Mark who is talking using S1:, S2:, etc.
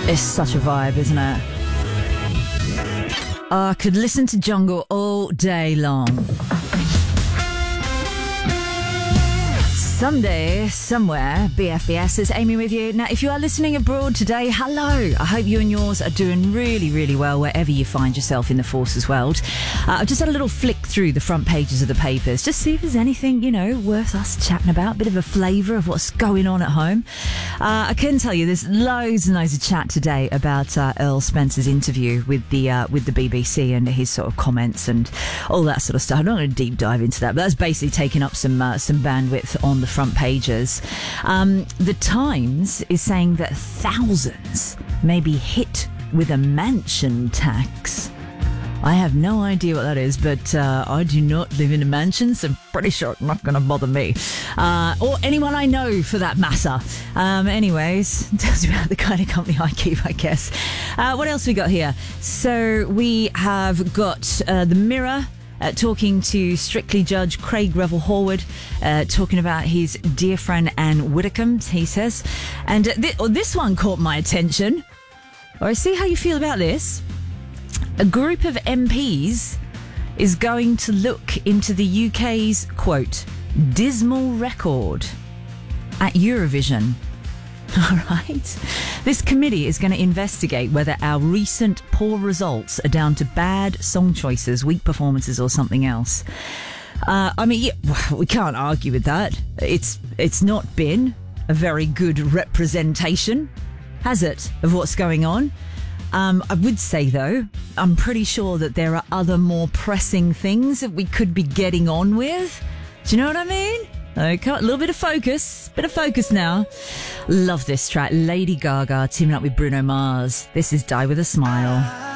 S1: It's such a vibe, isn't it? I could listen to Jungle all day long. Someday, somewhere, BFBS is Amy with you. Now, if you are listening abroad today, hello. I hope you and yours are doing really, really well wherever you find yourself in the forces world. I've just had a little flick through the front pages of the papers, just see if there's anything, worth us chatting about, a bit of a flavour of what's going on at home. I can tell you there's loads and loads of chat today about Earl Spencer's interview with the BBC and his sort of comments and all that sort of stuff. I'm not going to deep dive into that, but that's basically taking up some bandwidth on the front pages. The Times is saying that thousands may be hit with a mansion tax. I have no idea what that is, but I do not live in a mansion, so I'm pretty sure it's not going to bother me. Or anyone I know, for that matter. Anyways, tells you about the kind of company I keep, I guess. What else we got here? So we have got the Mirror talking to Strictly Judge Craig Revel Horwood, talking about his dear friend Anne Widdecombe, he says. And this one caught my attention. I see how you feel about this. A group of MPs is going to look into the UK's, quote, dismal record at Eurovision. All right. This committee is going to investigate whether our recent poor results are down to bad song choices, weak performances, or something else. We can't argue with that. It's not been a very good representation, has it, of what's going on? I would say, though, I'm pretty sure that there are other more pressing things that we could be getting on with. Do you know what I mean? Okay, a little bit of focus now. Love this track. Lady Gaga teaming up with Bruno Mars. This is Die With a Smile.